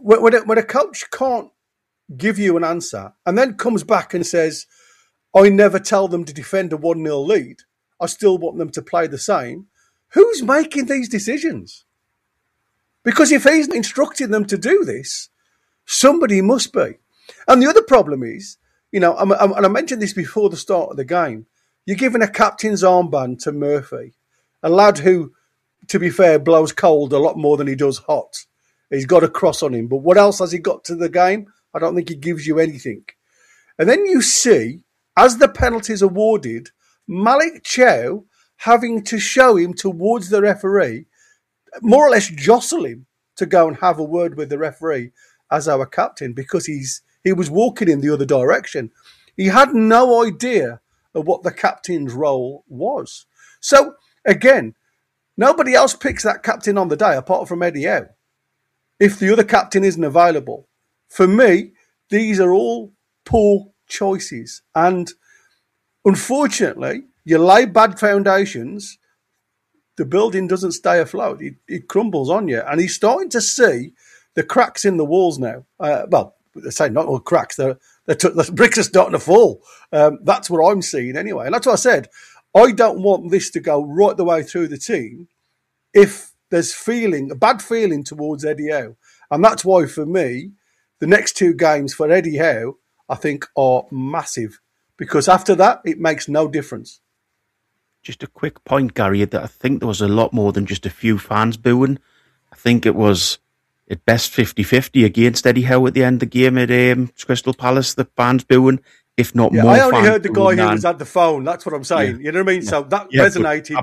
when a coach can't give you an answer and then comes back and says, I never tell them to defend a 1-0 lead, I still want them to play the same, who's making these decisions? Because if he's instructing them to do this, somebody must be. And the other problem is, and I mentioned this before the start of the game, you're giving a captain's armband to Murphy, a lad who, to be fair, blows cold a lot more than he does hot. He's got a cross on him. But what else has he got to the game? I don't think he gives you anything. And then you see, as the penalties awarded, Malik Chow having to show him towards the referee, more or less jostle him to go and have a word with the referee as our captain, because he was walking in the other direction. He had no idea of what the captain's role was. So, again, nobody else picks that captain on the day apart from Eddie Howe, if the other captain isn't available. For me, these are all poor choices. And unfortunately, you lay bad foundations, the building doesn't stay afloat. It crumbles on you. And he's starting to see the cracks in the walls now. They say not all cracks. The bricks are starting to fall. That's what I'm seeing anyway. And that's what I said. I don't want this to go right the way through the team if there's a bad feeling towards Eddie Howe. And that's why, for me, the next two games for Eddie Howe, I think, are massive. Because after that, it makes no difference. Just a quick point, Gary, that I think there was a lot more than just a few fans booing. I think it was at best 50-50 against Eddie Howe at the end of the game at Crystal Palace, the fans booing, if not more. I only heard the guy who was at the phone. That's what I'm saying. Yeah. You know what I mean? Yeah. So that resonated.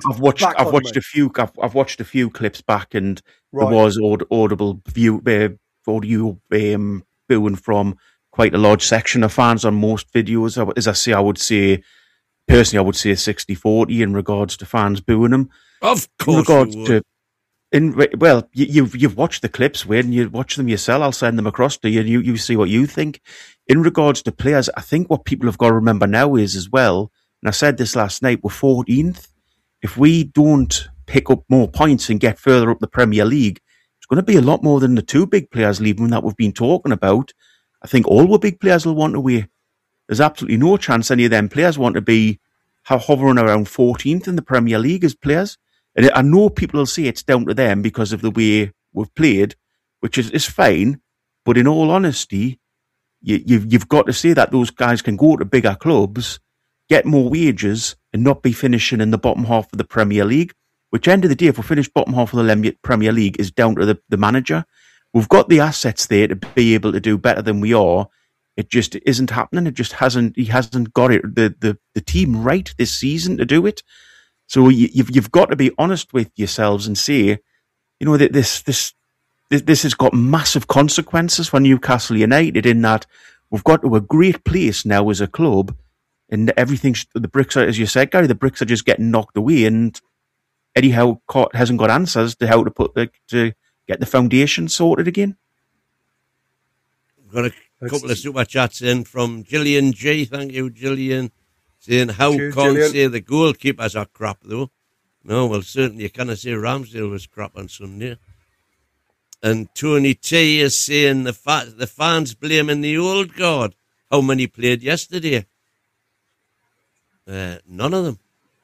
I've watched a few clips back, and there was audible audio booing from quite a large section of fans on most videos. As I say, I would say 60-40 in regards to fans booing him. Of course, you've watched the clips, Wayne. You watch them yourself. I'll send them across to you, and you see what you think. In regards to players, I think what people have got to remember now is as well, and I said this last night, we're 14th. If we don't pick up more points and get further up the Premier League, it's going to be a lot more than the two big players leaving that we've been talking about. I think all the big players will want away. There's absolutely no chance any of them players want to be hovering around 14th in the Premier League as players. And I know people will say it's down to them because of the way we've played, which is fine. But in all honesty, you've got to say that those guys can go to bigger clubs, get more wages, and not be finishing in the bottom half of the Premier League. Which, end of the day, if we finish bottom half of the Premier League, is down to the manager. We've got the assets there to be able to do better than we are. It just isn't happening. It just hasn't. He hasn't got it. The team right this season to do it. So you've got to be honest with yourselves and say, that this has got massive consequences for Newcastle United. In that we've got to a great place now as a club, and everything. The bricks are, as you said, Gary, the bricks are just getting knocked away, and Eddie Howe hasn't got answers to how to get the foundation sorted again. We've got a couple of super chats in from Gillian G. Thank you, Gillian. Saying, how can't say the goalkeepers are crap, though? No, well, certainly you cannot say Ramsdale was crap on Sunday. And Tony T is saying the fans blaming the old guard. How many played yesterday? None of them.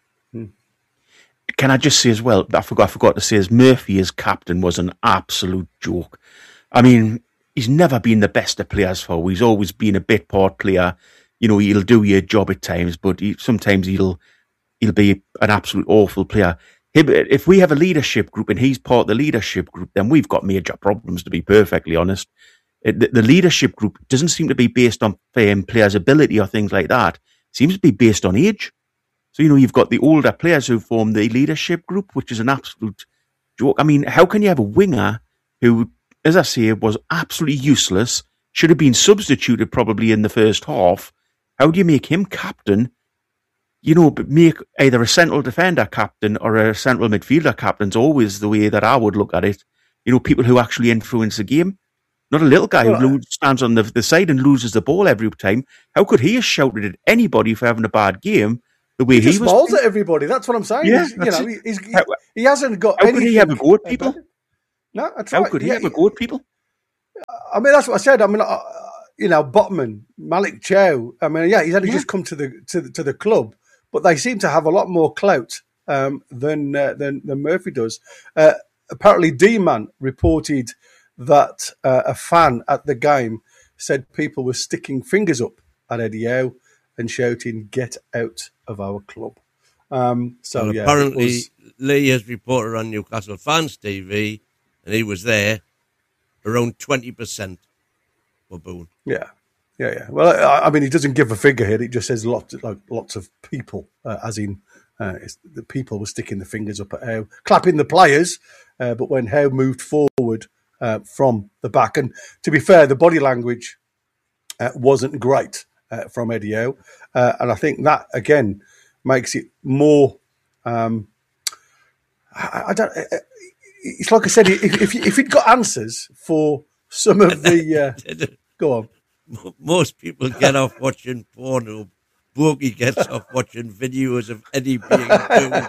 Can I just say as well, I forgot to say, as Murphy as captain was an absolute joke. I mean, he's never been the best of players for. He's always been a bit part player. He'll do your job at times, but sometimes he'll be an absolute awful player. If we have a leadership group and he's part of the leadership group, then we've got major problems, to be perfectly honest. The leadership group doesn't seem to be based on players' ability or things like that. It seems to be based on age. So, you've got the older players who form the leadership group, which is an absolute joke. I mean, how can you have a winger who, as I say, was absolutely useless, should have been substituted probably in the first half? How do you make him captain? Make either a central defender captain or a central midfielder captain's always the way that I would look at it. People who actually influence the game. Not a little guy who stands on the side and loses the ball every time. How could he have shouted at anybody for having a bad game the way he was? Balls at everybody. That's what I'm saying. Yeah, he hasn't got. How could he have a go at people? No, that's right. How could he have a go at people? I mean, that's what I said. I mean, Botman, Malik Chow. I mean, he's only just come to the club, but they seem to have a lot more clout than Murphy does. Apparently, D-Man reported that a fan at the game said people were sticking fingers up at Eddie Howe and shouting, "Get out of our club." Apparently, Lee has reported on Newcastle Fans TV, and he was there. Around 20% were booing. Yeah. Well, I mean, he doesn't give a figure here. It just says lots of people, as in the people were sticking the fingers up at Howe, clapping the players. But when Howe moved forward from the back, and to be fair, the body language wasn't great from Eddie Howe, and I think that again makes it more. I don't. It's like I said, if he'd got answers for some of the... go on. Most people get off watching porno. Boogie gets off watching videos of Eddie being booed.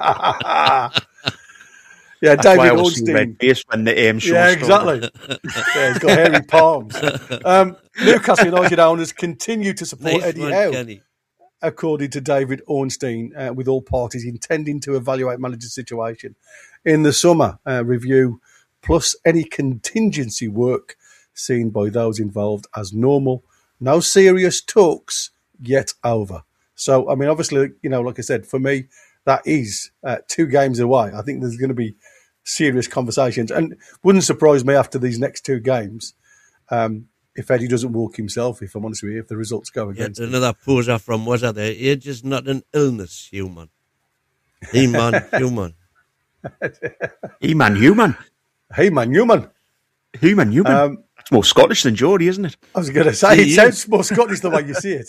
Yeah, David Ornstein. When the aim show exactly. He's got hairy palms. Newcastle United owners continue to support Eddie Howe, Kenny. According to David Ornstein, with all parties intending to evaluate manager's situation in the summer review, plus any contingency work seen by those involved as normal. No serious talks yet over. So, I mean, obviously, like I said, for me, that is 2 games away. I think there's going to be serious conversations, and wouldn't surprise me after these next 2 games if Eddie doesn't walk himself, if I'm honest with you, if the results go against him. Another poser from Wazza there. Age is not an illness, human. He-man, human. He-man, human. Hey-man, human. He-man, human. That's more Scottish than Geordie, isn't it? I was going to say, it sounds more Scottish the way you see it.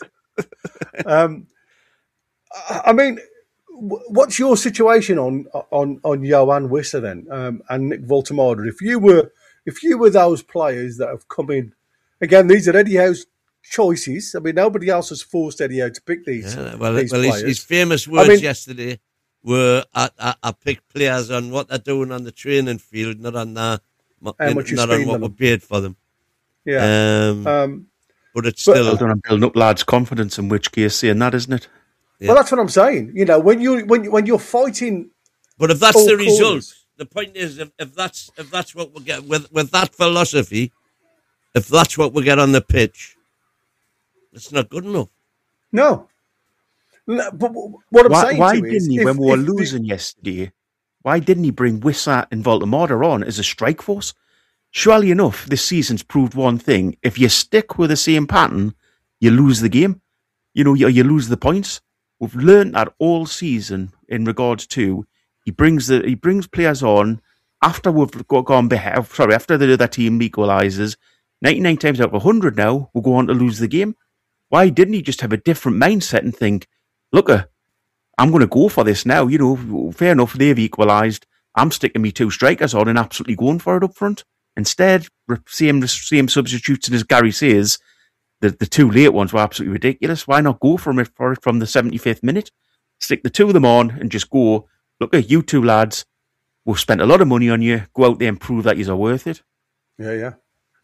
I mean, what's your situation on Johan Wissa then, and Nick Voltemada? If you were those players that have come in, again, these are Eddie Howe's choices. I mean, nobody else has forced Eddie Howe to pick these. Yeah, these players. His famous words yesterday were, "I pick players on what they're doing on the training field, not on what we paid for them." Yeah, but it's still building up lads' confidence. In which case, saying that, isn't it? Yeah. Well, that's what I'm saying. When you're fighting, but if that's the result, the point is, if that's what we get with that philosophy, if that's what we get on the pitch, it's not good enough. No. But what I'm saying why to didn't is, he, when we were losing yesterday, why didn't he bring Wissa and Voltemada on as a strike force? Surely enough, this season's proved one thing. If you stick with the same pattern, you lose the game. You lose the points. We've learned that all season in regards to he brings players on after we've gone behind. After the other team equalises, 99 times out of 100 now we'll go on to lose the game. Why didn't he just have a different mindset and think, look, I'm going to go for this now. Fair enough, they've equalised. I'm sticking me 2 strikers on and absolutely going for it up front. Instead, same substitutes, and as Gary says, the 2 late ones were absolutely ridiculous. Why not go for it from the 75th minute? Stick the 2 of them on and just go, look at you 2 lads, we've spent a lot of money on you, go out there and prove that you're worth it. Yeah.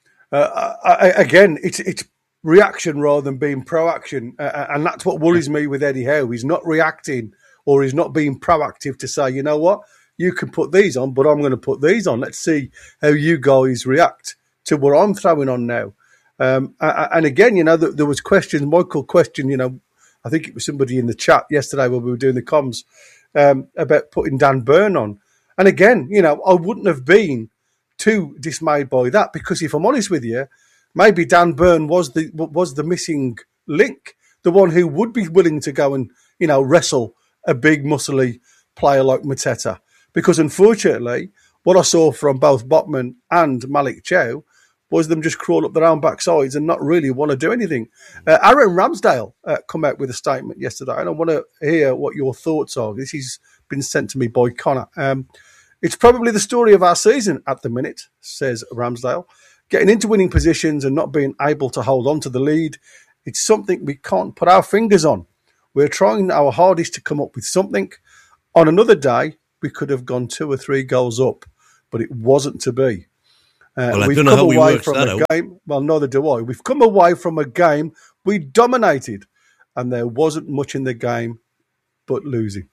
Again, it's reaction rather than being pro-action. And that's what worries me with Eddie Howe. He's not reacting, or he's not being proactive to say, you know what, you can put these on, but I'm going to put these on. Let's see how you guys react to what I'm throwing on now. And again, there was questions. Michael questioned, I think it was somebody in the chat yesterday when we were doing the comms about putting Dan Burn on. And again, I wouldn't have been too dismayed by that, because if I'm honest with you, maybe Dan Burn was the missing link, the one who would be willing to go and wrestle a big muscly player like Mateta. Because unfortunately, what I saw from both Botman and Malik Chow was them just crawl up their own backsides and not really want to do anything. Aaron Ramsdale come out with a statement yesterday, and I want to hear what your thoughts are. This has been sent to me by Connor. It's probably the story of our season at the minute, says Ramsdale. Getting into winning positions and not being able to hold on to the lead, it's something we can't put our fingers on. We're trying our hardest to come up with something. On another day, we could have gone 2 or 3 goals up, but it wasn't to be. Well, I don't know how he works that out. Game. Well, neither do I. We've come away from a game we dominated, and there wasn't much in the game but losing.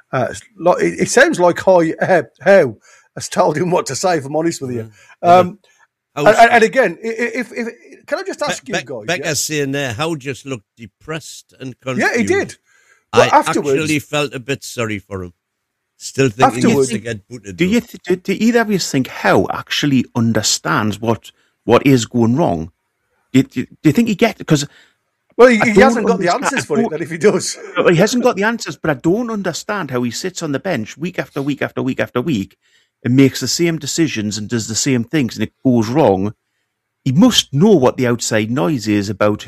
It sounds like Howe has told him what to say, if I'm honest with you. And again, if can I just ask you guys? Becca's saying there, Howe just looked depressed and confused. Yeah, he did. But I actually felt a bit sorry for him. Still thinking he's to get booted. Do either of you think Howe actually understands what is going wrong? Do you think he gets it? Because he hasn't got the answers for it. That if he does, he hasn't got the answers. But I don't understand how he sits on the bench week after week after week after week and makes the same decisions and does the same things, and it goes wrong. He must know what the outside noise is about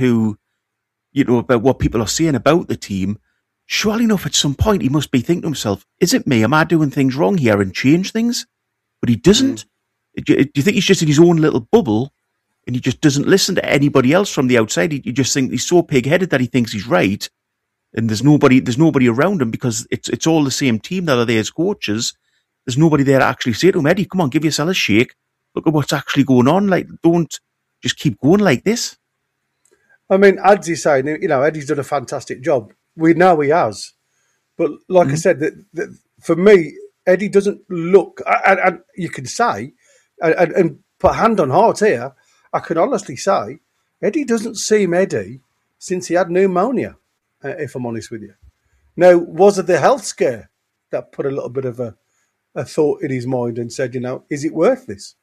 about what people are saying about the team. Surely enough, at some point, he must be thinking to himself, is it me? Am I doing things wrong here and change things? But he doesn't. Do you think he's just in his own little bubble and he just doesn't listen to anybody else from the outside? You just think he's so pig-headed that he thinks he's right and there's nobody around him because it's all the same team that are there as coaches. There's nobody there to actually say to him, Eddie, come on, give yourself a shake. Look at what's actually going on. Like, don't just keep going like this. I mean, as he's saying, Eddie's done a fantastic job. We know he has. But like I said, that for me, Eddie doesn't look, and you can say, and put hand on heart here, I can honestly say, Eddie doesn't seem Eddie since he had pneumonia, if I'm honest with you. Now, was it the health scare that put a little bit of a thought in his mind and said, is it worth this?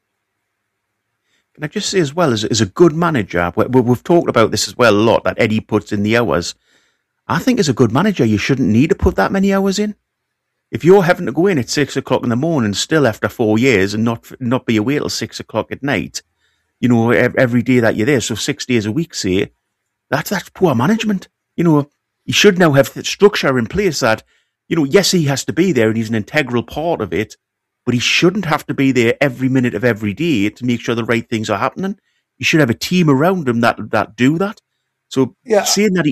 Can I just say as well, as a good manager, we've talked about this as well a lot, that Eddie puts in the hours. I think as a good manager, you shouldn't need to put that many hours in. If you're having to go in at 6 o'clock in the morning still after 4 years and not be away till 6 o'clock at night, every day that you're there, so 6 days a week, say, that's poor management. He should now have structure in place that, yes, he has to be there and he's an integral part of it, but he shouldn't have to be there every minute of every day to make sure the right things are happening. You should have a team around him that do that. So saying that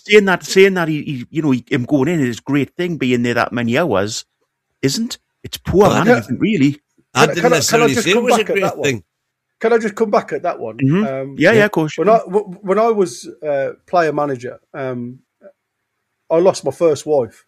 him going in is a great thing, being there that many hours, isn't. It's poor management, really. I didn't necessarily say it was a great thing. Can I just come back at that one? Mm-hmm. Yeah, of course. When I was player manager, I lost my first wife.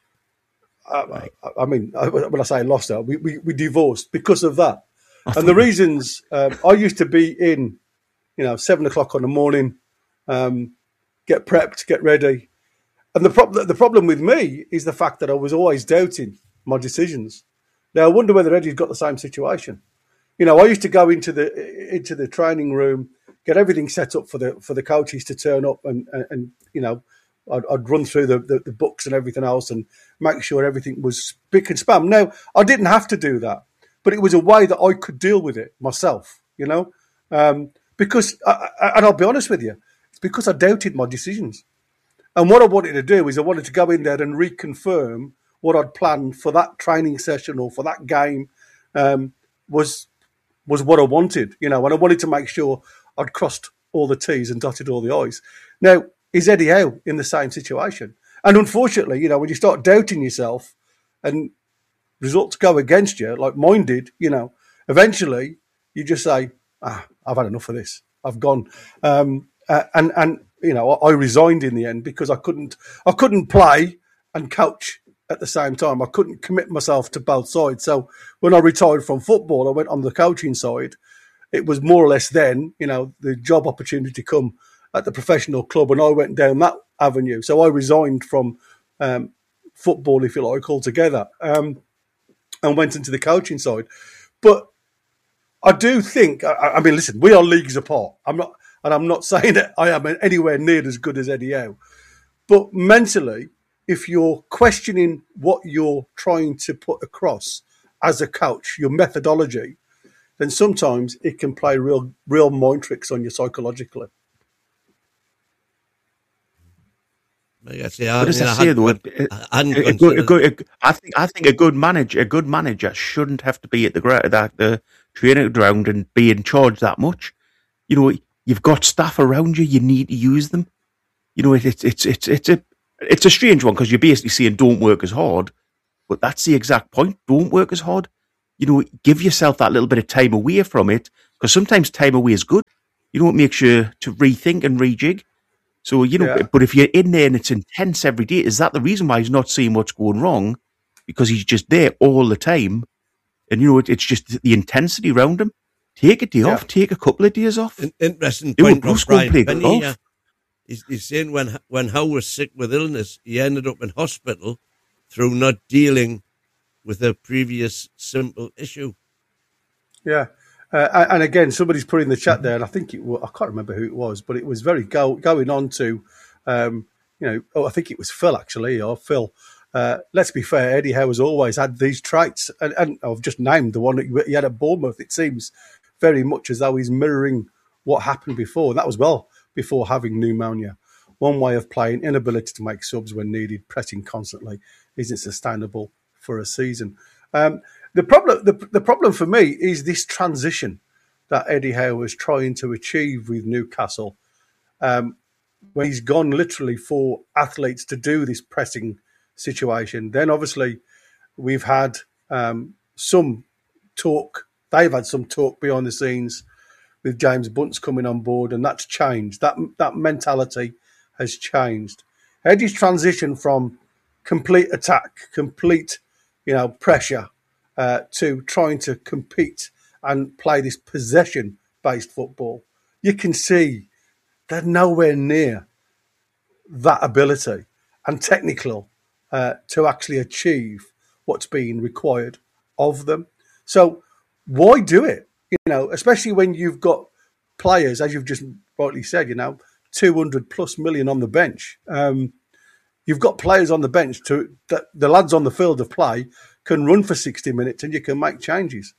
I mean, when I say lost her, we divorced because of that. And the reasons, I used to be in, 7 o'clock in the morning, get prepped, get ready. And the problem with me is the fact that I was always doubting my decisions. Now, I wonder whether Eddie's got the same situation. I used to go into the training room, get everything set up for the coaches to turn up and I'd run through the books and everything else and make sure everything was spick and span. Now, I didn't have to do that, but it was a way that I could deal with it myself, because, and I'll be honest with you, it's because I doubted my decisions. And what I wanted to do is I wanted to go in there and reconfirm what I'd planned for that training session or for that game was what I wanted, and I wanted to make sure I'd crossed all the T's and dotted all the I's. Now, is Eddie Howe in the same situation? And unfortunately, when you start doubting yourself and results go against you, like mine did, eventually you just say, I've had enough of this. I've gone. I resigned in the end because I couldn't play and coach at the same time. I couldn't commit myself to both sides. So when I retired from football, I went on the coaching side. It was more or less then, the job opportunity come at the professional club, and I went down that avenue. So I resigned from football, if you like, altogether, and went into the coaching side. But I do think, I mean, listen, we are leagues apart. I'm not saying that I am anywhere near as good as Eddie Howe. But mentally, if you're questioning what you're trying to put across as a coach, your methodology, then sometimes it can play real mind tricks on you psychologically. I think a good manager shouldn't have to be at the training ground and be in charge that much. You've got staff around you. You need to use them. It's a strange one because you're basically saying don't work as hard, but that's the exact point. Don't work as hard. give yourself that little bit of time away from it, because sometimes time away is good. It makes you to rethink and rejig. So, but if you're in there and it's intense every day, is that the reason why he's not seeing what's going wrong? Because he's just there all the time. And, it's just the intensity around him. Take a day off, take a couple of days off. Interesting point from Brian Penny. He's saying when Howe was sick with illness, he ended up in hospital through not dealing with a previous simple issue. Yeah. And again, somebody's put in the chat there, and I think I can't remember who it was, but it was very going on to, I think it was Phil actually, or Phil. Let's be fair, Eddie Howe has always had these traits, and I've just named the one that he had at Bournemouth. It seems very much as though he's mirroring what happened before, and that was well before having pneumonia. One way of playing, inability to make subs when needed, pressing constantly, isn't sustainable for a season. The problem for me is this transition that Eddie Howe was trying to achieve with Newcastle, when he's gone literally for athletes to do this pressing situation. Then obviously we've had some talk. They've had some talk behind the scenes with James Bunce coming on board, and that's changed. That mentality has changed. Eddie's transition from complete attack, complete pressure, to trying to compete and play this possession-based football, you can see they're nowhere near that ability and technical to actually achieve what's being required of them. So why do it? Especially when you've got players, as you've just rightly said, 200 plus million on the bench. You've got players on the bench that the lads on the field of play can run for 60 minutes and you can make changes.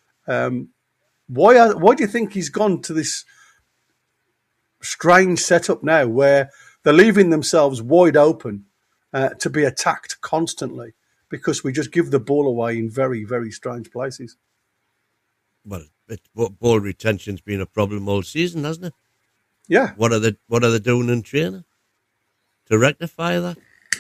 Why do you think he's gone to this strange setup now where they're leaving themselves wide open to be attacked constantly because we just give the ball away in very, very strange places? Well, ball retention's been a problem all season, hasn't it? Yeah. What are they doing in training to rectify that?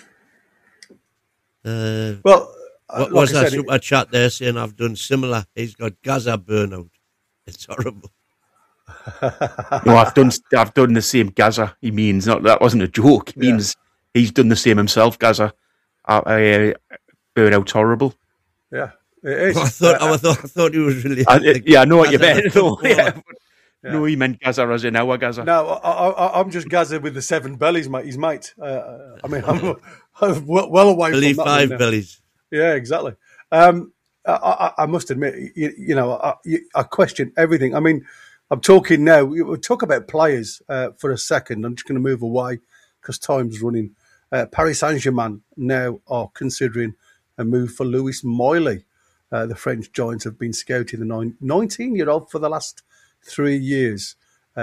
What was that super chat there saying I've done similar? He's got Gaza burnout. It's horrible. No, I've done the same, Gaza. He means that wasn't a joke. He means he's done the same himself, Gaza. Burnout's horrible. Yeah, it is. I thought he was really. I know what you meant. No, he meant Gaza as in our Gaza. No, I'm just Gaza with the 7 bellies, mate. He's mate. I'm well away from that. 5 bellies. Yeah, exactly. I must admit, I question everything. I mean, I'm talking now. We'll talk about players for a second. I'm just going to move away because time's running. Paris Saint-Germain now are considering a move for Louis Miley. The French Giants have been scouting the 19-year-old for the last 3 years.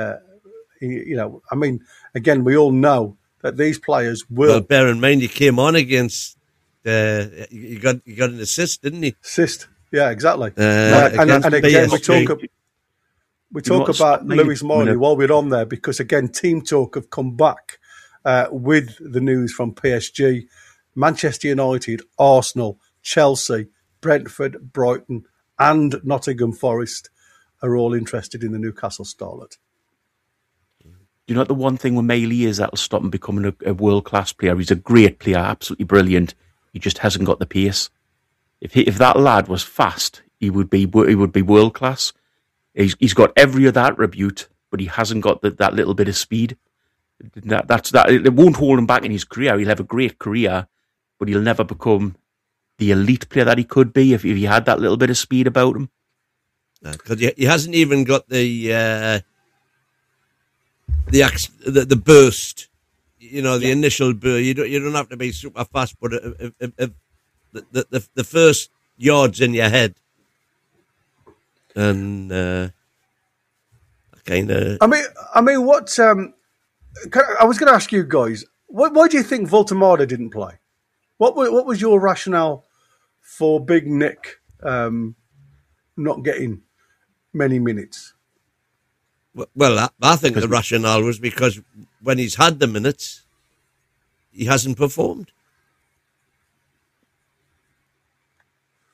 Again, we all know that these players will. Well, bear in mind, he came on against. You got an assist, didn't he? Assist, yeah, exactly. And again, we talk about Louis Miley while we're on there because again, Team Talk have come back with the news from PSG, Manchester United, Arsenal, Chelsea, Brentford, Brighton, and Nottingham Forest are all interested in the Newcastle starlet. You know what the one thing with Miley is that'll stop him becoming a world-class player? He's a great player, absolutely brilliant. He just hasn't got the pace. If that lad was fast, he would be world-class. He's got every other attribute, but he hasn't got that little bit of speed. That's it won't hold him back in his career. He'll have a great career, but he'll never become the elite player that he could be if he had that little bit of speed about him. Because he hasn't even got the burst, the initial burst. You don't have to be super fast, but the first yards in your head, and kind of. I mean, what? I was going to ask you guys, why do you think Voltemada didn't play? What was your rationale for Big Nick not getting many minutes? Well, I think the rationale was because when he's had the minutes, he hasn't performed.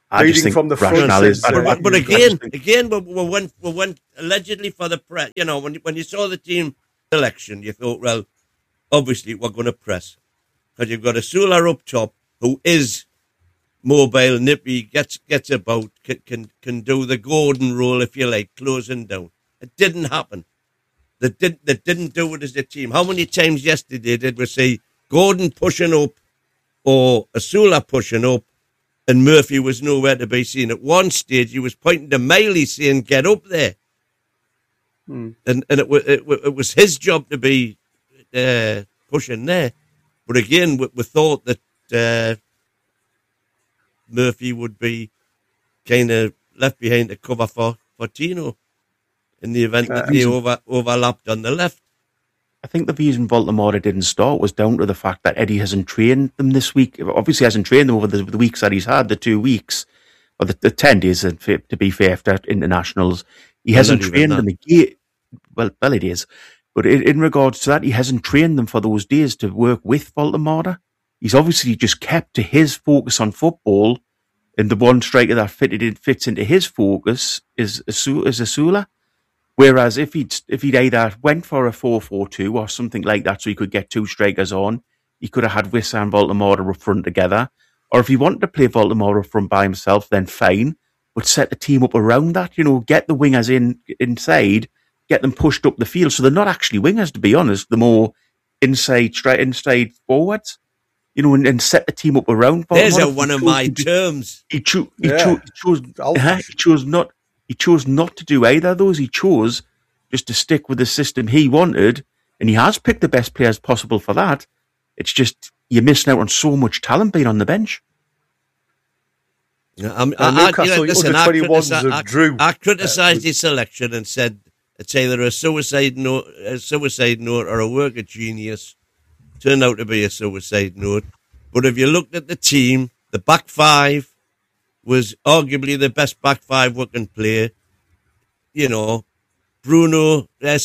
leading from the front. But again, we went allegedly for the press. You know, when you saw the team selection, you thought, well, obviously we're going to press because you've got a Sula up top who is mobile, nippy, gets about, can do the Gordon role if you like, closing down. It didn't happen. They didn't do it as a team. How many times yesterday did we see Gordon pushing up or Asula pushing up and Murphy was nowhere to be seen? At one stage, he was pointing to Miley saying, get up there. And it was his job to be pushing there. But again, we thought that Murphy would be kind of left behind to cover for Tino in the event that they overlapped on the left. I think the reason Baltimore didn't start was down to the fact that Eddie hasn't trained them this week. Obviously, hasn't trained them over the weeks that he's had, the 2 weeks, or the 10 days, to be fair, after internationals. He hasn't trained them again. Well, it is. But in regards to that, he hasn't trained them for those days to work with Baltimore. He's obviously just kept to his focus on football, and the one striker that fits into his focus is Asula. Whereas if he'd either went for a 4-4-2 or something like that, so he could get 2 strikers on, he could have had Wissa and Baltimore up front together. Or if he wanted to play Baltimore up front by himself, then fine, but set the team up around that. You know, get the wingers inside, get them pushed up the field. So they're not actually wingers, to be honest. They're more inside forwards. You know, and set the team up around Baltimore. There's one of my terms. He chose not to do either of those. He chose just to stick with the system he wanted, and he has picked the best players possible for that. It's just you're missing out on so much talent being on the bench. Yeah, I criticised his selection and said it's either a suicide note or a work of genius. Turned out to be a suicide note. But if you looked at the team, the back five was arguably the best back five we can play. You know, Miley,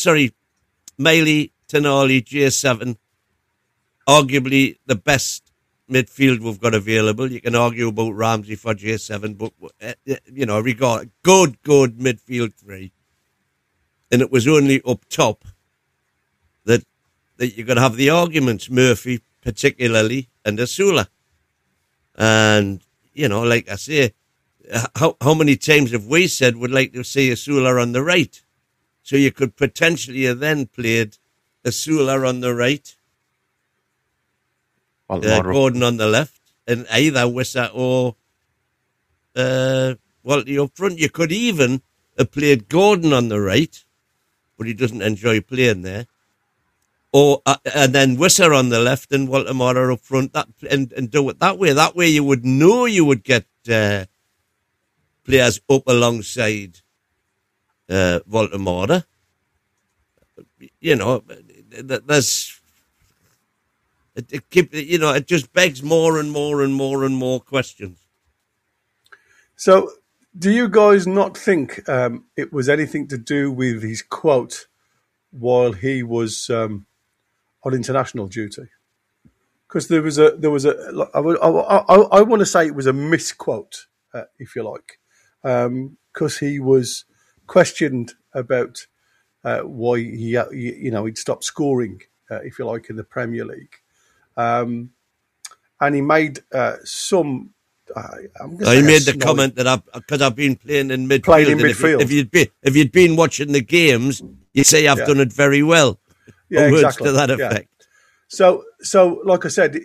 Tonali, J7, arguably the best midfield we've got available. You can argue about Ramsey for J7, but, you know, good midfield 3. And it was only up top that you're going to have the arguments, Murphy particularly, and Asula. And, you know, like I say, how many times have we said we'd like to see Asula on the right? So you could potentially have then played Asula on the right, Gordon on the left, and either Wissa or Walty up front. You could even have played Gordon on the right, but he doesn't enjoy playing there. Or and then Wissa on the left and Baltimore up front, and do it that way. That way you would know you would get players up alongside Baltimore. You know, there's it just begs more and more and more and more questions. So, do you guys not think it was anything to do with his quote while he was on international duty? Because I want to say it was a misquote, if you like, because he was questioned about why he'd stopped scoring, if you like, in the Premier League, and he made some. He made the comment that because I've been playing in midfield. If you'd been watching the games, you'd say I've done it very well. Yeah, exactly. To that effect. Yeah. So, like I said,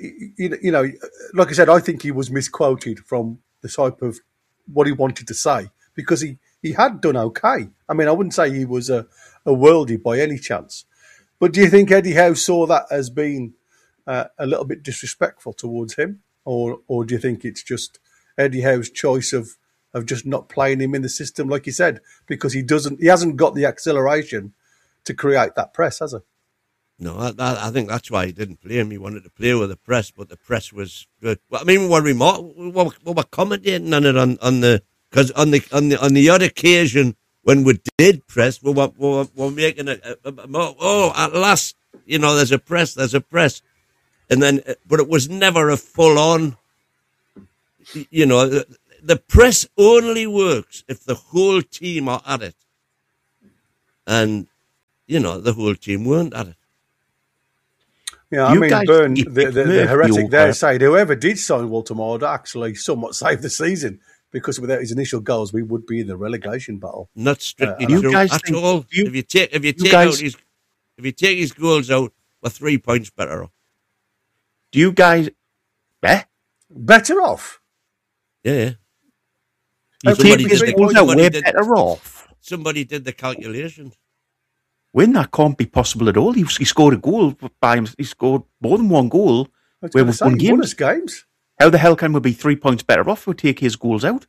I think he was misquoted from the type of what he wanted to say, because he had done okay. I mean, I wouldn't say he was a worldie by any chance. But do you think Eddie Howe saw that as being a little bit disrespectful towards him? Or do you think it's just Eddie Howe's choice of just not playing him in the system, like you said, because he hasn't got the acceleration to create that press, has he? No, I think that's why he didn't play him. He wanted to play with the press, but the press was good. Well, I mean, we were commentating on it because on the odd occasion when we did press, we were making at last, there's a press, and then, but it was never a full on, the press only works if the whole team are at it. And, the whole team weren't at it. Yeah, I mean, Byrne, the heretic there, said whoever did sign Walter Marder actually somewhat saved the season, because without his initial goals, we would be in the relegation battle. Not strictly true at all. If you take his goals out, we're 3 points better off. Do you guys better off? Yeah. Somebody better off. Somebody did the calculations. When that can't be possible at all. He scored a goal by him. He scored more than one goal. Where we've won games. How the hell can we be 3 points better off if we take his goals out?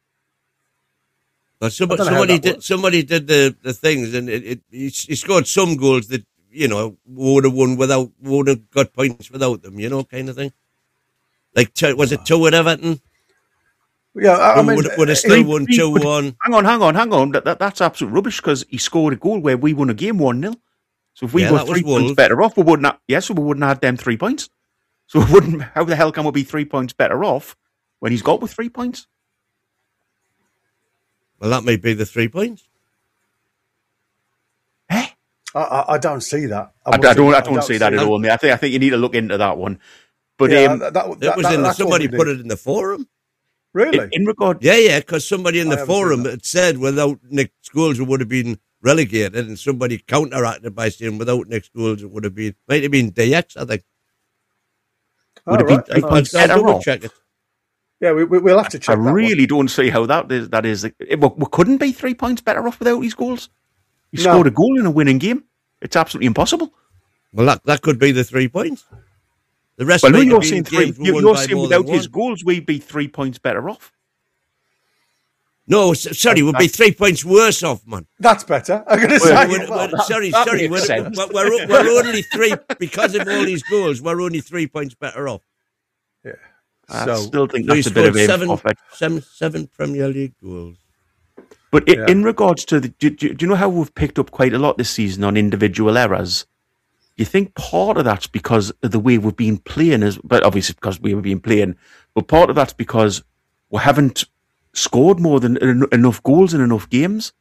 But somebody did the things, and he scored some goals that would have got points without them, kind of thing. Like was it 2 at Everton? Yeah, I mean, would have still won 2-1. Hang on. That's absolute rubbish, because he scored a goal where we won a game 1-0. So if we were 3 points better off, we wouldn't have had them 3 points. So we wouldn't. How the hell can we be 3 points better off when he's got with 3 points? Well, that may be the 3 points. I don't see that. I don't see that at all. I think you need to look into that one. But somebody put it in the forum. Really? In regard, yeah, because somebody in the forum had said without Nick Scholes it would have been relegated, and somebody counteracted by saying without Nick Scholes it might have been DX, I think. I'll check it. Yeah, we'll have to check. I really don't see how that is. We couldn't be 3 points better off without these goals. He scored a goal in a winning game. It's absolutely impossible. Well, that could be the 3 points. The rest. Well, you're saying without his goals, we'd be 3 points better off. No, sorry, we'd be 3 points worse off, man. That's better. I'm going to say. Sorry. We're only 3 because of all these goals. We're only 3 points better off. Yeah. I still think that's a bit of a seven Premier League goals. But in regards to do you know how we've picked up quite a lot this season on individual errors? You think part of that's because of the way we've been playing, but obviously because we've been playing, but part of that's because we haven't scored more than enough goals in enough games.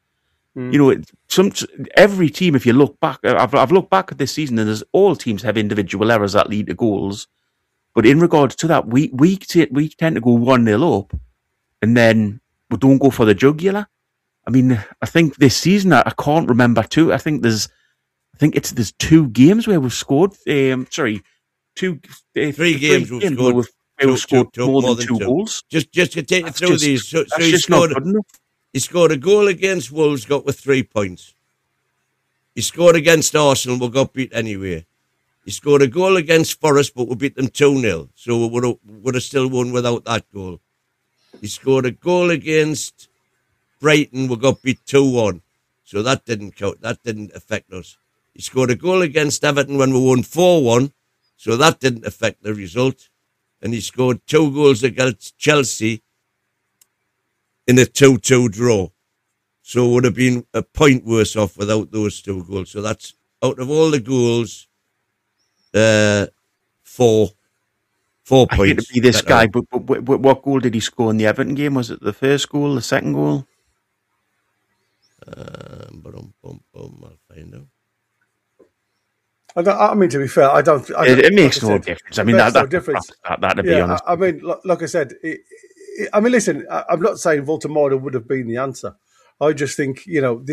Every team, if you look back, I've looked back at this season, and all teams have individual errors that lead to goals. But in regards to that, we tend to go 1-0 up, and then we don't go for the jugular. I mean, I think this season I can't remember two. I think there's 2 games where we've scored. 3 games we've scored more than 2 goals. Just to take you through these. So he scored a goal against Wolves, got with 3 points. He scored against Arsenal, we got beat anyway. He scored a goal against Forest, but we beat them 2-0, so we would have still won without that goal. He scored a goal against Brighton, we got beat 2-1, so that didn't count. That didn't affect us. He scored a goal against Everton when we won 4-1, so that didn't affect the result. And he scored 2 goals against Chelsea in a 2-2 draw. So it would have been a point worse off without those 2 goals. So that's, out of all the goals, 4 points. I hate to be this guy, but what goal did he score in the Everton game? Was it the first goal, the second goal? I'll find out. I mean, to be fair, it makes no difference. I mean, that'd be honest. I mean, like I said, listen, I'm not saying Voltemada would have been the answer. I just think,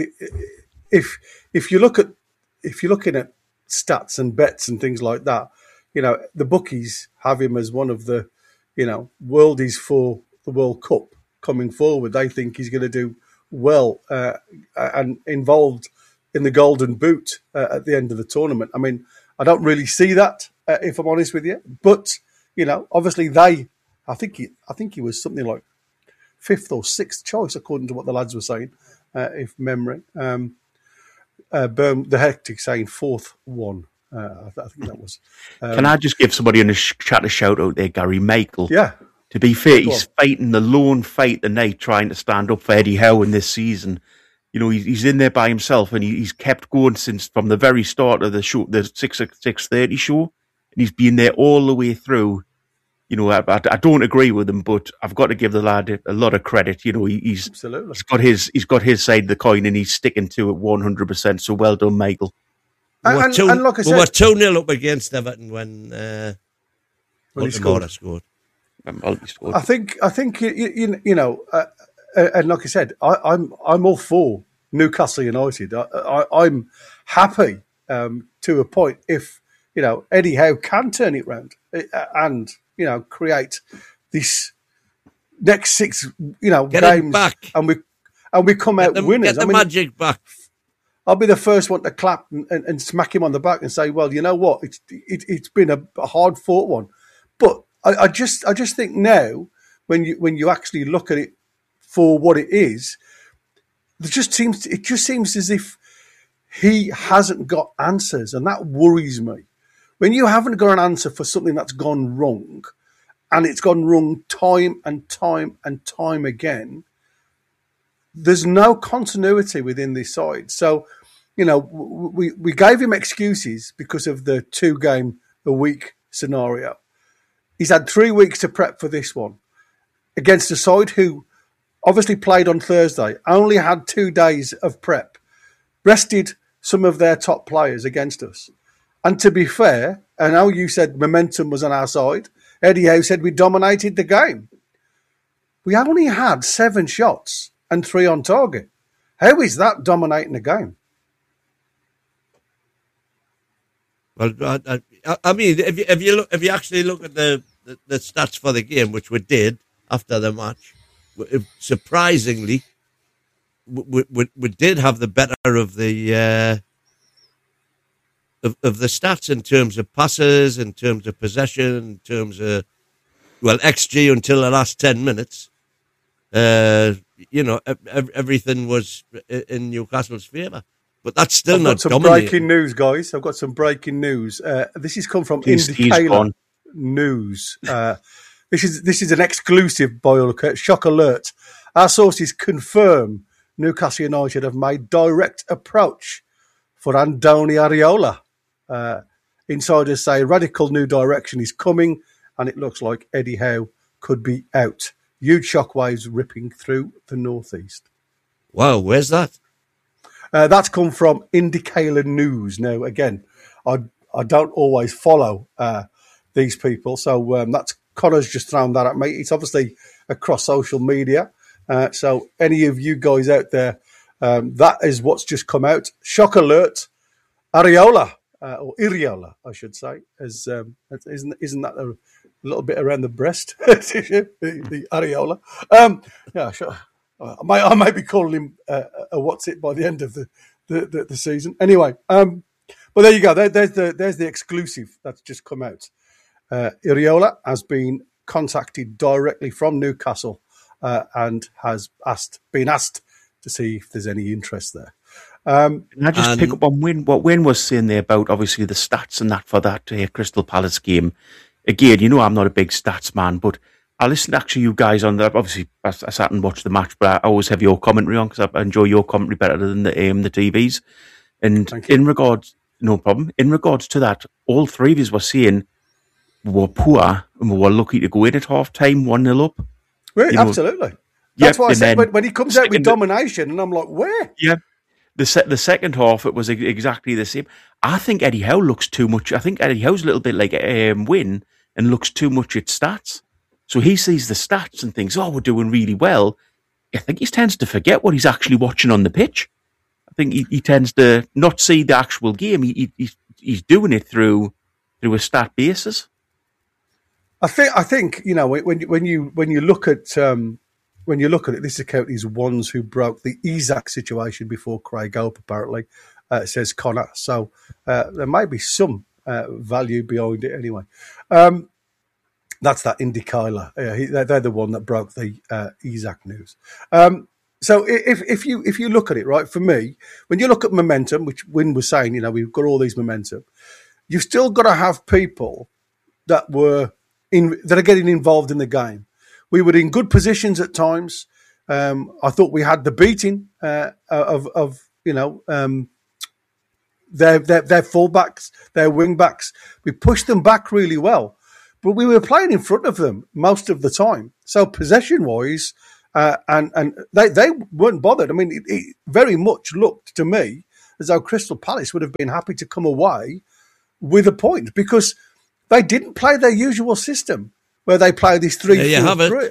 if you're looking at stats and bets and things like that, the bookies have him as one of the, worldies for the World Cup coming forward. They think he's going to do well and involved in the Golden Boot at the end of the tournament. I mean, I don't really see that, if I'm honest with you. But obviously I think he was something like 5th or 6th choice according to what the lads were saying, if memory. The Hectic saying 4th one. I think that was. Can I just give somebody in the chat a shout out there, Gary Michael? Yeah. To be fair, he's fighting the lone fight tonight, trying to stand up for Eddie Howe in this season. He's in there by himself, and he's kept going from the very start of the show, the 6:30 show, and he's been there all the way through. I don't agree with him, but I've got to give the lad a lot of credit. He's got his side of the coin, and he's sticking to it 100%. So well done, Michael. And like I said, we were 2-0 up against Everton when he scored. I think and like I said, I'm all for Newcastle United. I'm happy to a point if Eddie Howe can turn it round and create this next 6 get games back. and we come out winners. Get the magic back. I'll be the first one to clap and smack him on the back and say, well, you know what, it's been a hard fought one, but I just think now when you actually look at it for what it is, it just seems as if he hasn't got answers, and that worries me. When you haven't got an answer for something that's gone wrong, and it's gone wrong time and time and time again, there's no continuity within this side. So, we gave him excuses because of the 2-game-a-week scenario. He's had 3 weeks to prep for this one against a side who obviously played on Thursday, only had 2 days of prep, rested some of their top players against us. And to be fair, I know you said momentum was on our side. Eddie Howe said we dominated the game. We only had 7 shots and 3 on target. How is that dominating the game? Well, I mean, if you actually look at the stats for the game, which we did after the match, surprisingly, we did have the better of the of the stats in terms of passes, in terms of possession, in terms of XG until the last 10 minutes. Everything was in Newcastle's favour. But that's still not dominating. I've got some breaking news, guys. I've got some breaking news. This has come from Indicator News. This is an exclusive, by all accounts. Shock alert. Our sources confirm Newcastle United have made direct approach for Andoni Areola. Insiders say radical new direction is coming, and it looks like Eddie Howe could be out. Huge shockwaves ripping through the northeast. Wow, where's that? That's come from Indicator News. Now, again, I don't always follow these people, so that's Connor's just thrown that at me. It's obviously across social media. So any of you guys out there, that is what's just come out. Shock alert, Areola, or Iriola, I should say. Isn't that a little bit around the breast, the Areola? Yeah, sure. I might be calling him a what's it by the end of the season. Anyway, but there you go. There's the exclusive that's just come out. Iriola has been contacted directly from Newcastle and has been asked to see if there's any interest there. Can I just pick up on what Wayne was saying there about obviously the stats and that for that Crystal Palace game? Again, I'm not a big stats man, but I listened to actually you guys on that. Obviously, I sat and watched the match, but I always have your commentary on because I enjoy your commentary better than the TVs. And in regards to that, all 3 of us were saying we were poor and we were lucky to go in at half time 1-0 up. Right, absolutely. That's why I said when he comes out with domination, and I'm like, where? Yeah. The second half, it was exactly the same. I think Eddie Howe looks too much. I think Eddie Howe's a little bit like Wynn and looks too much at stats. So he sees the stats and thinks, oh, we're doing really well. I think he tends to forget what he's actually watching on the pitch. I think he tends to not see the actual game. He's doing it through a stat basis. I think when you look at it, this account is ones who broke the Isak situation before Craig Hope, apparently, says Connor. So there may be some value behind it anyway. That's that Indicator. They're the one that broke the Isak news. So if you look at it, right, for me, when you look at momentum, which Wynn was saying, we've got all these momentum, you've still got to have people that are getting involved in the game. We were in good positions at times. I thought we had the beating of their fullbacks, their wing backs. We pushed them back really well. but we were playing in front of them most of the time. So possession-wise, and they weren't bothered. I mean, it very much looked to me as though Crystal Palace would have been happy to come away with a point because they didn't play their usual system where they play this 3-4-3.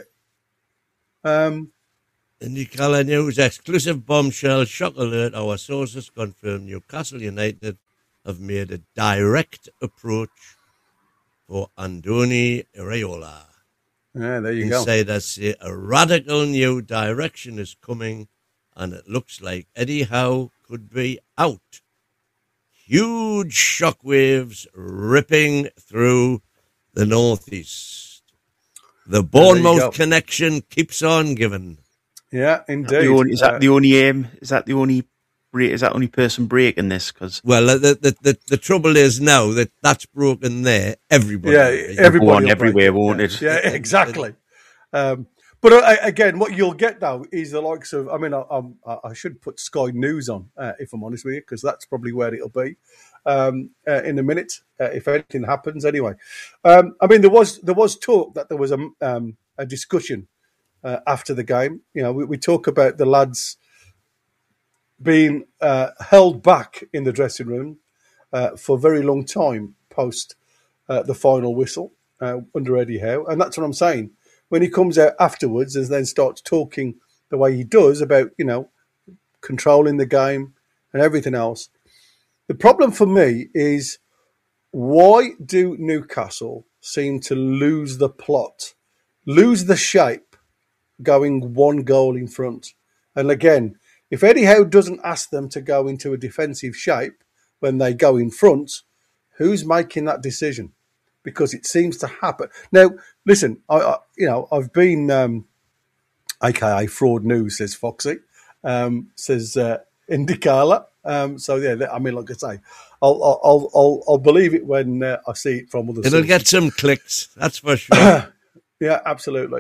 In the Colour News exclusive bombshell shock alert, our sources confirm Newcastle United have made a direct approach for Andoni Iraola. Yeah, there you go. Insiders say a radical new direction is coming, and it looks like Eddie Howe could be out. Huge shockwaves ripping through the northeast. The Bournemouth connection keeps on giving. Yeah, indeed. Is that the only aim? Is that the only person breaking this? Because the trouble is now that that's broken there. Everybody, everybody everywhere, won't it? Yeah, exactly. But again, what you'll get though is the likes of. I mean, I should put Sky News on if I'm honest with you, because that's probably where it'll be in a minute if anything happens. Anyway, I mean, there was talk that there was a discussion after the game. You know, we talk about the lads being held back in the dressing room for a very long time post the final whistle under Eddie Howe, and that's what I'm saying. When he comes out afterwards and then starts talking the way he does about, you know, controlling the game and everything else, the problem for me is why do Newcastle seem to lose the plot, lose the shape, going one goal in front? And again, if Eddie Howe doesn't ask them to go into a defensive shape when they go in front, who's making that decision? Because it seems to happen. Now, listen, I've been, aka fraud news, says Foxy, says Indicala. So yeah, I mean, like I say, I'll believe it when I see it from other. It'll sources. Get some clicks, that's for sure. Yeah, absolutely.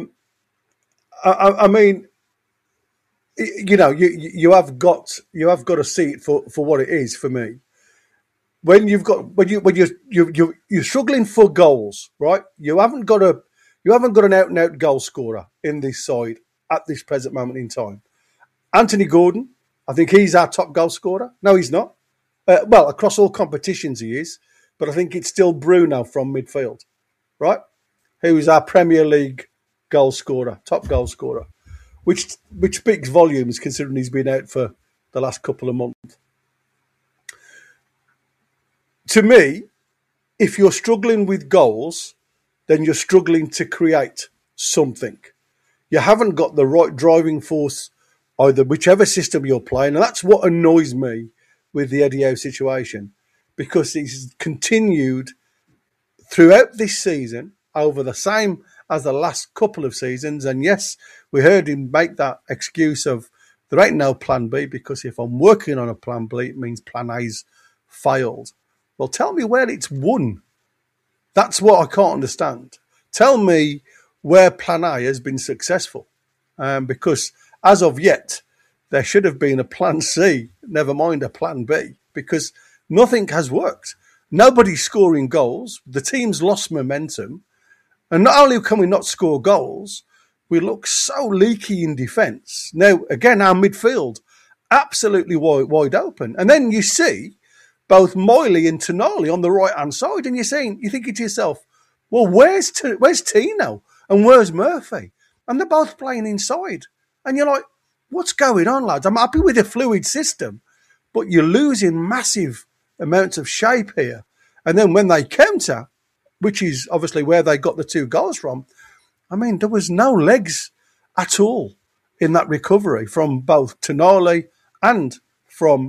I mean, you know, you have got to see it for what it is for me. When you're struggling for goals, right? You haven't got an out and out goal scorer in this side at this present moment in time. Anthony Gordon, I think he's our top goal scorer. No, he's not. Well, across all competitions he is, but I think it's still Bruno from midfield, right? Who's our Premier League goal scorer, top goal scorer, which speaks volumes considering he's been out for the last couple of months. To me, if you're struggling with goals, then you're struggling to create something. You haven't got the right driving force, either whichever system you're playing. And that's what annoys me with the Eddie Howe situation, because he's continued throughout this season over the same as the last couple of seasons. And yes, we heard him make that excuse of there ain't no plan B, because if I'm working on a plan B, it means plan A's failed. Well, tell me where it's won. That's what I can't understand. Tell me where plan A has been successful. Because as of yet, there should have been a plan C, never mind a plan B, because nothing has worked. Nobody's scoring goals. The team's lost momentum. And not only can we not score goals, we look so leaky in defence. Now, again, our midfield, absolutely wide open. And then you see both Moyley and Tonali on the right-hand side, and you're thinking to yourself, well, where's Tino and where's Murphy? And they're both playing inside. And you're like, what's going on, lads? I'm happy with a fluid system, but you're losing massive amounts of shape here. And then when they counter, which is obviously where they got the 2 goals from, I mean, there was no legs at all in that recovery from both Tonali and from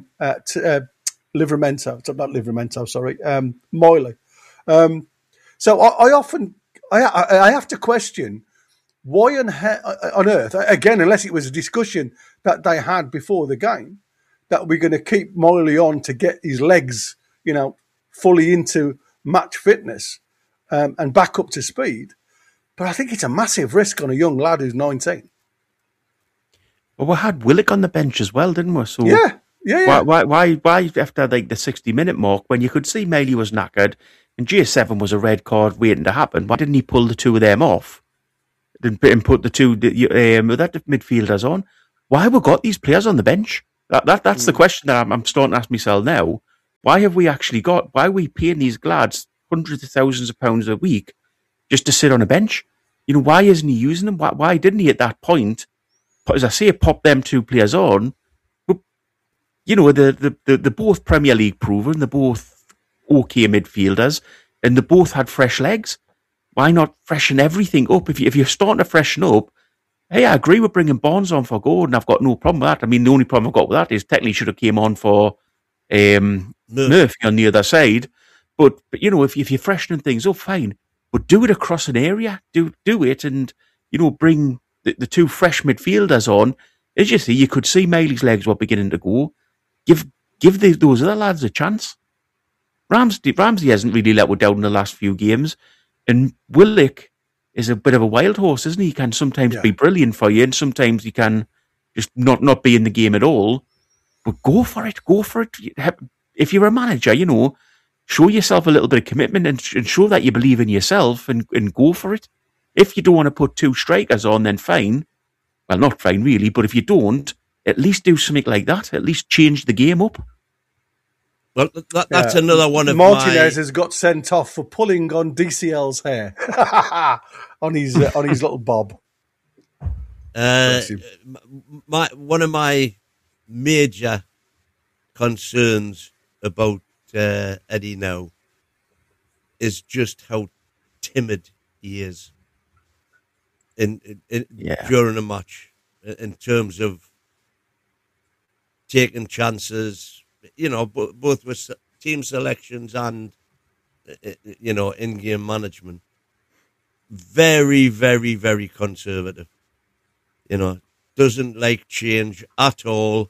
Moyley. So I have to question why on earth, again, unless it was a discussion that they had before the game, that we're going to keep Moyley on to get his legs, you know, fully into match fitness and back up to speed. But I think it's a massive risk on a young lad who's 19. Well, we had Willock on the bench as well, didn't we? So yeah. Why after like the 60-minute mark, when you could see Maley was knackered, and J7 was a red card waiting to happen. Why didn't he pull the two of them off and put the two midfielders on? Why have we got these players on the bench? That's the question that I'm starting to ask myself now. Why are we paying these lads hundreds of thousands of pounds a week just to sit on a bench? Why isn't he using them? Why didn't he at that point, as I say, pop them two players on? But, they're both Premier League proven, they're both okay midfielders, and they both had fresh legs. Why not freshen everything up? If you're starting to freshen up, hey, I agree with bringing Barnes on for Gordon. I've got no problem with that. I mean, the only problem I've got with that is technically should have came on for Murphy on the other side. But if you're freshening things up, fine. But do it across an area. Do it and, bring the two fresh midfielders on. As you see, you could see Miley's legs were beginning to go. Give those other lads a chance. Ramsey hasn't really let us down in the last few games. And Willock is a bit of a wild horse, isn't he? He can sometimes be brilliant for you, and sometimes he can just not be in the game at all. But go for it. If you're a manager, show yourself a little bit of commitment and show that you believe in yourself and go for it. If you don't want to put two strikers on, then fine. Well, not fine, really, but if you don't, at least do something like that. At least change the game up. Well, that's another one of Martinez has got sent off for pulling on DCL's hair on his little bob. One of my major concerns about Eddie now is just how timid he is during a match in terms of taking chances, both with team selections and, in-game management. Very, very, very conservative. Doesn't like change at all.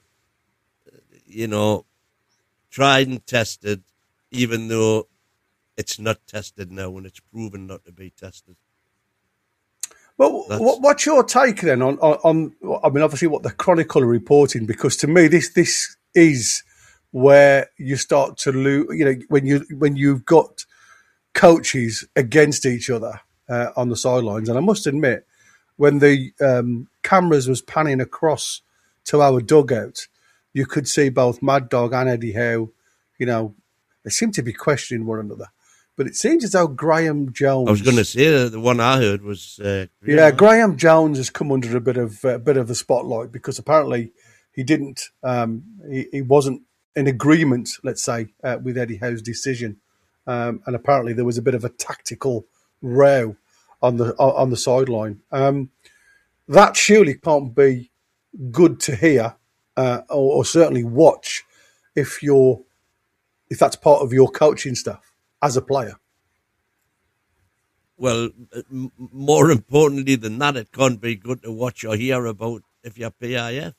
Tried and tested, even though it's not tested now and it's proven not to be tested. Well, what's your take then on? I mean, obviously, what the Chronicle are reporting, because to me, this is where you start to lose. When you've got coaches against each other on the sidelines, and I must admit, when the cameras was panning across to our dugout, you could see both Mad Dog and Eddie Howe. They seem to be questioning one another. But it seems as though Graham Jones. I was going to say the one I heard was. Graham Jones has come under a bit of the spotlight because apparently he didn't. He wasn't in agreement, let's say, with Eddie Howe's decision, and apparently there was a bit of a tactical row on the sideline. That surely can't be good to hear, or certainly watch if that's part of your coaching stuff as a player. Well, more importantly than that, it can't be good to watch or hear about if you're PIF.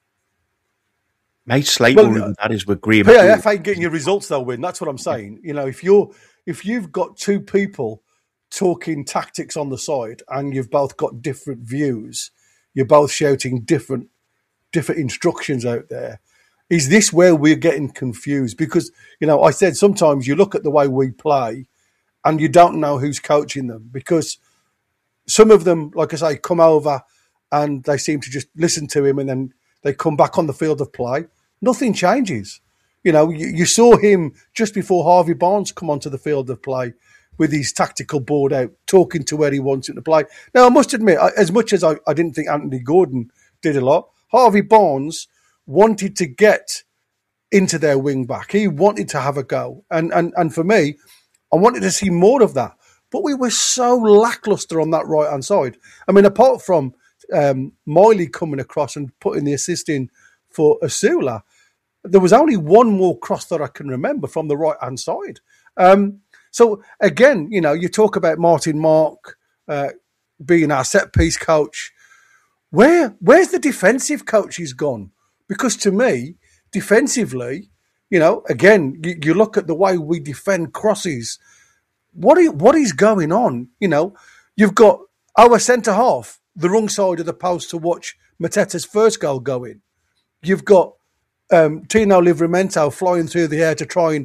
My slight worry with that is with Graham. PIF ain't getting your results though, Win. That's what I'm saying. If you've got two people talking tactics on the side and you've both got different views, you're both shouting different instructions out there. Is this where we're getting confused? Because, I said sometimes you look at the way we play and you don't know who's coaching them because some of them, like I say, come over and they seem to just listen to him and then they come back on the field of play. Nothing changes. You saw him just before Harvey Barnes come onto the field of play with his tactical board out, talking to where he wants him to play. Now, I must admit, as much as I didn't think Anthony Gordon did a lot, Harvey Barnes wanted to get into their wing back. He wanted to have a go. And for me, I wanted to see more of that. But we were so lackluster on that right-hand side. I mean, apart from Miley coming across and putting the assist in for Asula, there was only one more cross that I can remember from the right-hand side. So, again, you talk about Martin Mark being our set-piece coach. Where's the defensive coaches gone? Because to me, defensively, again, you look at the way we defend crosses. What is going on? You've got our centre half, the wrong side of the post to watch Mateta's first goal go in. You've got Tino Livramento flying through the air to try and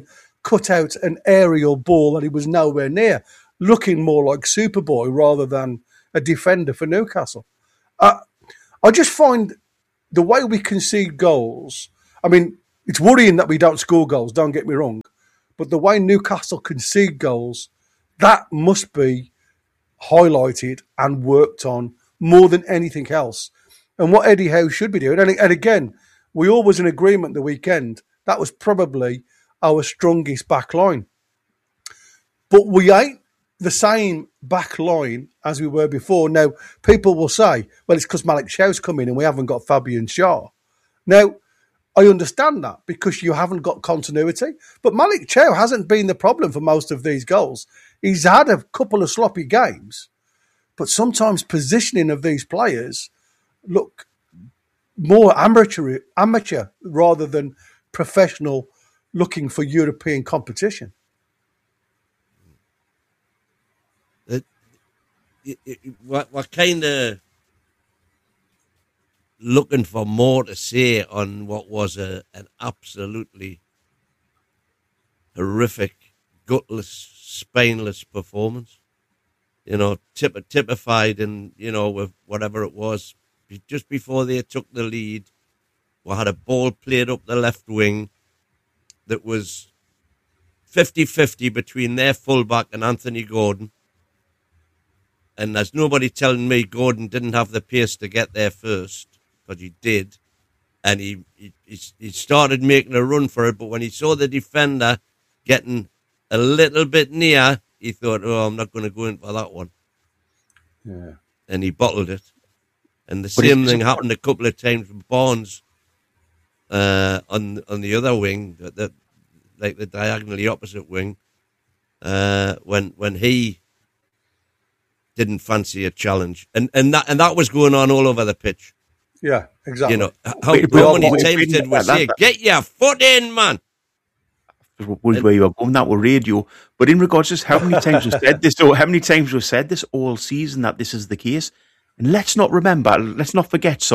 cut out an aerial ball that he was nowhere near, looking more like Superboy rather than a defender for Newcastle. I just find the way we concede goals, I mean, it's worrying that we don't score goals, don't get me wrong, but the way Newcastle concede goals, that must be highlighted and worked on more than anything else. And what Eddie Howe should be doing, and again, we all was in agreement the weekend, that was probably our strongest back line. But we ain't the same back line as we were before. Now, people will say, well, it's because Malik Chow's come in and we haven't got Fabian Schär. Now, I understand that because you haven't got continuity, but Malik Chow hasn't been the problem for most of these goals. He's had a couple of sloppy games, but sometimes positioning of these players look more amateur rather than professional, looking for European competition. We're kind of looking for more to say on what was an absolutely horrific, gutless, spineless performance. You know, typified in, you know, with whatever it was. Just before they took the lead, we had a ball played up the left wing that was 50-50 between their fullback and Anthony Gordon. And there's nobody telling me Gordon didn't have the pace to get there first, but he did. And he started making a run for it, but when he saw the defender getting a little bit near, he thought, oh, I'm not going to go in for that one. Yeah. And he bottled it. And the same thing happened a couple of times with Barnes on the other wing, like the diagonally opposite wing, when he didn't fancy a challenge, and that was going on all over the pitch. Yeah, exactly. You know, how many times did we say, "Get your foot in, man"? Where you were going that with radio, but in regards to how many times we've said this, or how many times we've said this all season that this is the case, and let's not forget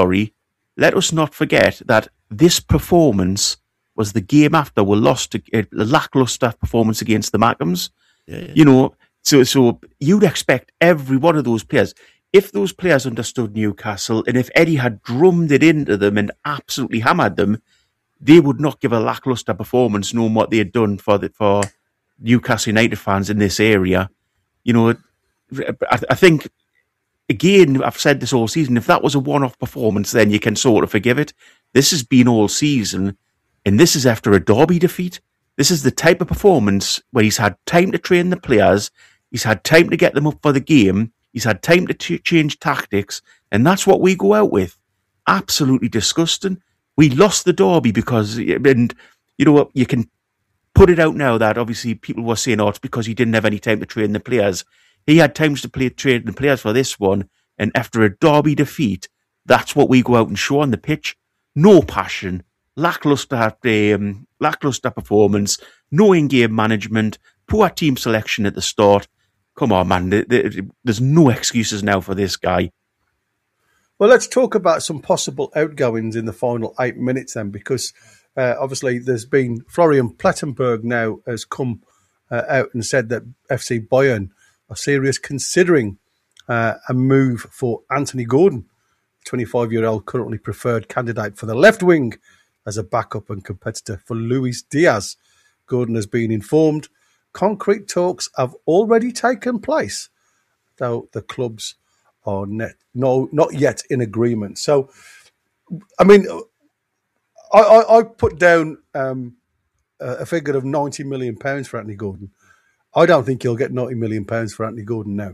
that this performance was the game after we lost a lackluster performance against the Mackhams. Yeah. You know. So you'd expect every one of those players, if those players understood Newcastle and if Eddie had drummed it into them and absolutely hammered them, they would not give a lackluster performance knowing what they had done for Newcastle United fans in this area. You know, I think, again, I've said this all season, if that was a one-off performance, then you can sort of forgive it. This has been all season, and this is after a Derby defeat. This is the type of performance where he's had time to train the players, he's had time to get them up for the game, he's had time to change tactics, and that's what we go out with. Absolutely disgusting. We lost the Derby because, and you know what, you can put it out now that obviously people were saying, oh, it's because he didn't have any time to train the players. He had times to train the players for this one, and after a Derby defeat, that's what we go out and show on the pitch. No passion. Lackluster performance, no in-game management, poor team selection at the start. Come on, man. There's no excuses now for this guy. Well, let's talk about some possible outgoings in the final 8 minutes then, because obviously there's been Florian Plettenberg now has come out and said that FC Bayern are serious considering a move for Anthony Gordon, 25-year-old currently preferred candidate for the left wing as a backup and competitor for Luis Diaz. Gordon has been informed concrete talks have already taken place, though the clubs are not yet in agreement. So, I mean, I put down a figure of £90 million for Anthony Gordon. I don't think he'll get £90 million for Anthony Gordon now.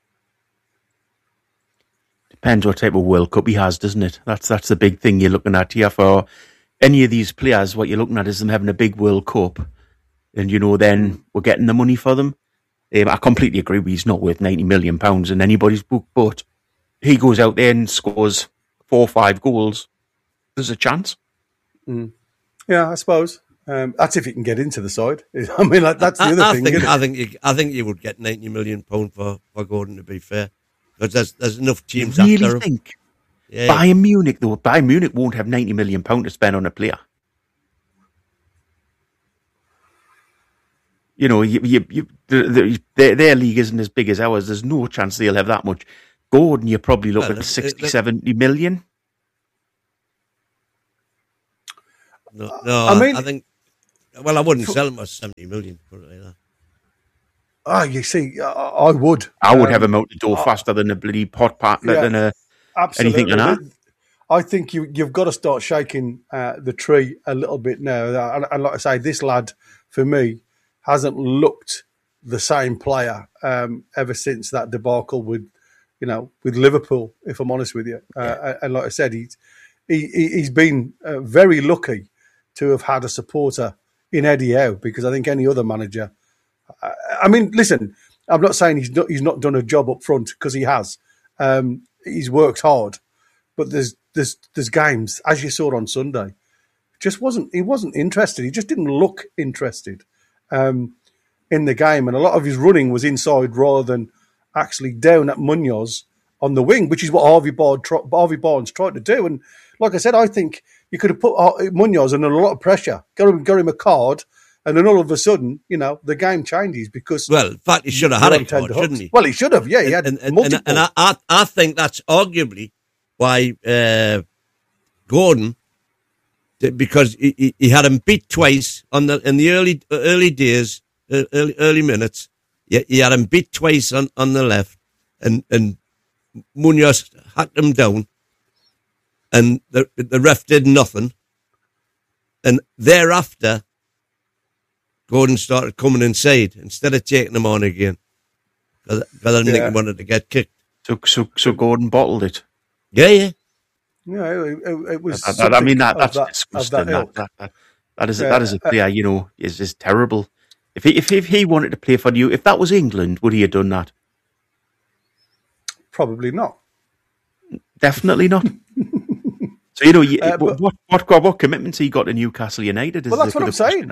Depends what type of World Cup he has, doesn't it? That's the big thing you're looking at here for any of these players. What you're looking at is them having a big World Cup, and you know then we're getting the money for them. I completely agree with you, he's not worth £90 million in anybody's book, but he goes out there and scores 4 or 5 goals. There's a chance. Yeah, I suppose. That's if he can get into the side. I mean, that's the other thing. I think you would get £90 million for Gordon, to be fair, because there's enough teams really after him. Think Bayern Munich, though, Bayern Munich won't have £90 million to spend on a player. You know, their league isn't as big as ours. There's no chance they'll have that much. Gordon, you're probably looking at 60, 70 million. No, I think. Well, I wouldn't sell him for 70 million. Put it like that. Oh, you see, I would. I would have him out the door faster than a bloody pot partner than anything like that. I think you've got to start shaking the tree a little bit now. And like I say, this lad, for me, hasn't looked the same player ever since that debacle with Liverpool, if I'm honest with you. And like I said, he's been very lucky to have had a supporter in Eddie Howe, because I think any other manager... I mean, listen, I'm not saying he's not done a job up front, because he has. He's worked hard. But there's games, as you saw on Sunday, he wasn't interested. He just didn't look interested in the game. And a lot of his running was inside rather than actually down at Munoz on the wing, which is what Harvey Barnes tried to do. And like I said, I think you could have put Munoz under a lot of pressure, got him a card, and then all of a sudden, the game changes because... Well, in fact, he should have had a card, shouldn't he? Well, he should have, yeah. He had multiple. And I think that's arguably why Gordon, because he had him beat twice in the early days, early minutes. He had him beat twice on the left, and Munoz hacked him down, and the ref did nothing. And thereafter, Gordon started coming inside instead of taking him on again, because I didn't think he wanted to get kicked. So Gordon bottled it. Yeah. Yeah, it was. I mean, that's disgusting. That is a player, is terrible. If he wanted to play for you, if that was England, would he have done that? Probably not. Definitely not. So what commitments he got to Newcastle United? Well, that's what I'm saying.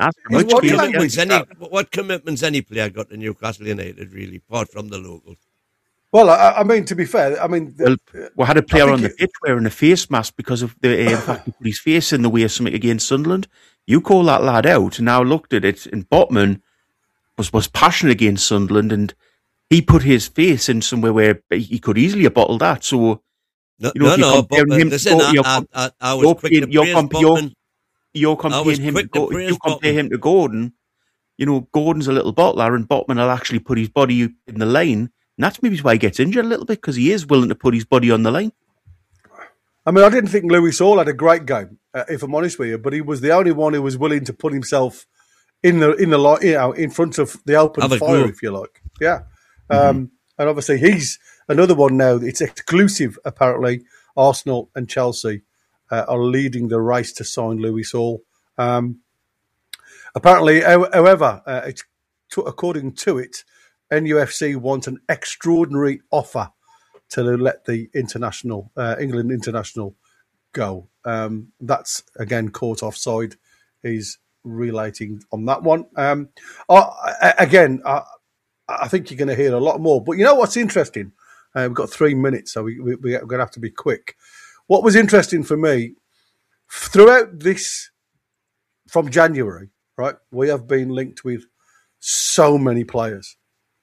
What commitments any player got to Newcastle United, really, apart from the locals? Well, I mean, to be fair, we had a player on the pitch wearing a face mask because of the fact he put his face in the way of something against Sunderland. You call that lad out, and now looked at it, and Botman was passionate against Sunderland, and he put his face in somewhere where he could easily have bottled that. So, you're comparing him to Gordon. Gordon's a little bottler, and Botman will actually put his body in the line. And that's maybe why he gets injured a little bit, because he is willing to put his body on the line. I mean, I didn't think Lewis Hall had a great game, if I'm honest with you, but he was the only one who was willing to put himself in front of the open fire, if you like. Yeah. And obviously he's another one now. It's exclusive, apparently. Arsenal and Chelsea are leading the race to sign Lewis Hall. Apparently, however, according to it, NUFC want an extraordinary offer to let the England international go. That's, again, caught offside. He's relating on that one. I think you're going to hear a lot more. But you know what's interesting? We've got 3 minutes, so we're going to have to be quick. What was interesting for me, throughout this, from January, right, we have been linked with so many players.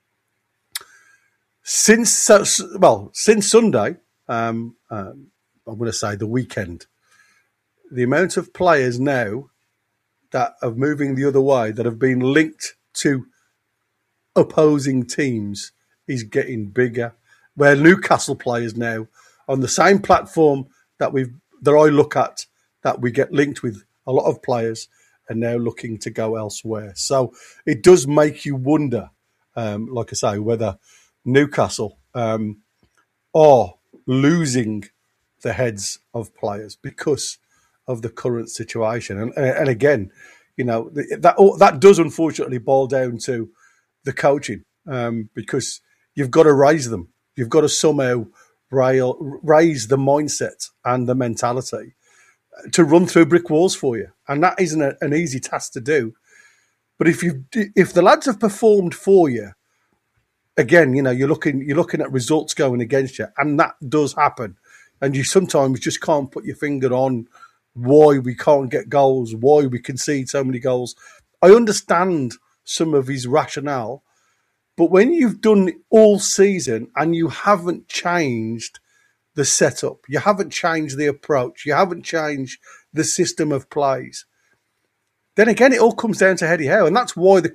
Since Sunday, I'm going to say the weekend, the amount of players now that are moving the other way, that have been linked to opposing teams, is getting bigger. Where Newcastle players now, on the same platform that I look at, that we get linked with, a lot of players are now looking to go elsewhere. So it does make you wonder, like I say, whether Newcastle are losing the heads of players because of the current situation. And again, that does unfortunately boil down to the coaching, because you've got to raise them. You've got to somehow raise the mindset and the mentality to run through brick walls for you. And that isn't an easy task to do. But if the lads have performed for you, again, you're looking at results going against you, and that does happen. And you sometimes just can't put your finger on why we can't get goals, why we concede so many goals. I understand some of his rationale. But when you've done all season and you haven't changed the setup, you haven't changed the approach, you haven't changed the system of plays, then again, it all comes down to Eddie Howe. And that's why the